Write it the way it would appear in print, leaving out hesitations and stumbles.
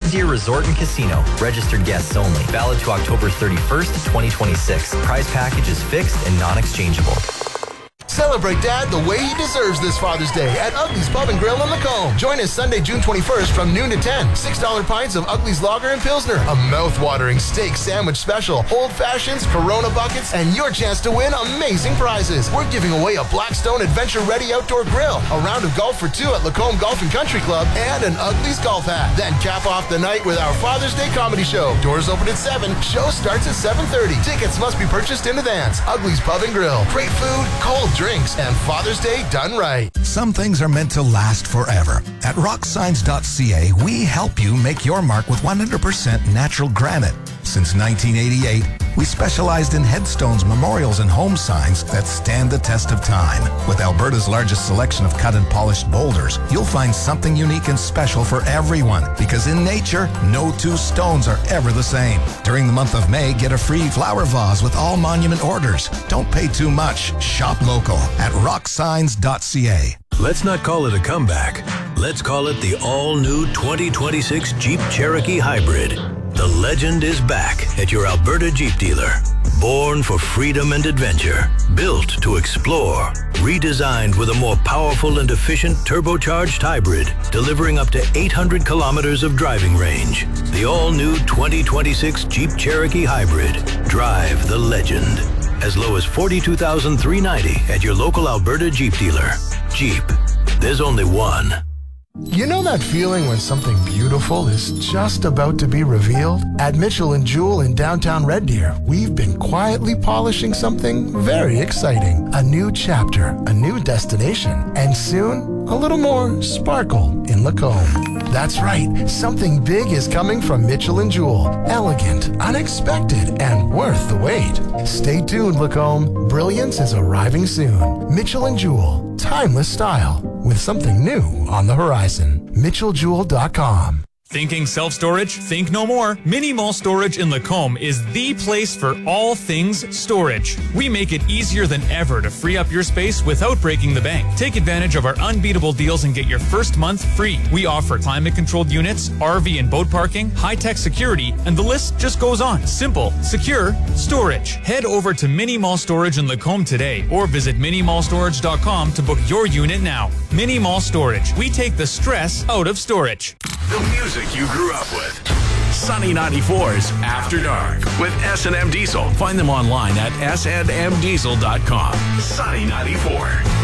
Red Deer Resort and Casino. Registered guests only. Valid to October 31st, 2026. Prize package is fixed and non-exchangeable. Celebrate Dad the way he deserves this Father's Day at Ugly's Pub and Grill in Lacombe. Join us Sunday, June 21st from noon to 10. $6 pints of Ugly's Lager and Pilsner, a mouth-watering steak sandwich special, old fashions, Corona buckets, and your chance to win amazing prizes. We're giving away a Blackstone Adventure-ready outdoor grill, a round of golf for two at Lacombe Golf and Country Club, and an Ugly's golf hat. Then cap off the night with our Father's Day comedy show. Doors open at 7. Show starts at 7:30. Tickets must be purchased in advance. Ugly's Pub and Grill. Great food, cold drinks, and Father's Day done right. Some things are meant to last forever. At rocksigns.ca, we help you make your mark with 100% natural granite. Since 1988, we specialized in headstones, memorials, and home signs that stand the test of time. With Alberta's largest selection of cut and polished boulders, you'll find something unique and special for everyone, because in nature, no two stones are ever the same. During the month of May, get a free flower vase with all monument orders. Don't pay too much. Shop local at rocksigns.ca. Let's not call it a comeback. Let's call it the all-new 2026 Jeep Cherokee Hybrid. The legend is back at your Alberta Jeep dealer. Born for freedom and adventure, built to explore, redesigned with a more powerful and efficient turbocharged hybrid, delivering up to 800 kilometers of driving range. The all-new 2026 Jeep Cherokee Hybrid. Drive the legend. As low as $42,390 at your local Alberta Jeep dealer. Jeep. There's only one. You know that feeling when something beautiful is just about to be revealed? At Mitchell & Jewell in downtown Red Deer, we've been quietly polishing something very exciting. A new chapter, a new destination, and soon, a little more sparkle in Lacombe. That's right, something big is coming from Mitchell & Jewell. Elegant, unexpected, and worth the wait. Stay tuned, Lacombe. Brilliance is arriving soon. Mitchell & Jewell, timeless style, with something new on the horizon. MitchellJewell.com. Thinking self-storage? Think no more. Mini Mall Storage in Lacombe is the place for all things storage. We make it easier than ever to free up your space without breaking the bank. Take advantage of our unbeatable deals and get your first month free. We offer climate-controlled units, RV and boat parking, high-tech security, and the list just goes on. Simple, secure, storage. Head over to Mini Mall Storage in Lacombe today or visit minimallstorage.com to book your unit now. Mini Mall Storage. We take the stress out of storage. The music you grew up with. Sunny 94's After Dark with S&M Diesel. Find them online at snmdiesel.com. Sunny 94.